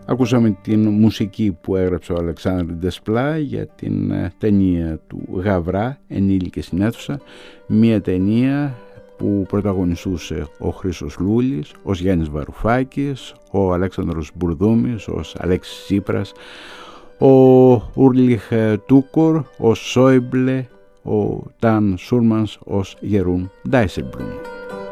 Ακούσαμε την μουσική που έγραψε ο Αλεξάνδρ Ντεσπλά για την ταινία του Γαβρά, ενήλικες στην αίθουσα, μια ταινία που πρωταγωνιστούσε ο Χρήστος Λούλης, ως Γιάννης Βαρουφάκης, ο Αλέξανδρος Μπουρδούμης, ως Αλέξης Τσίπρας, ο Ούρλιχ Τούκορ ως Σόιμπλε, ο Ταν Σούρμανς ως Γερούν Ντάισελμπλουμ.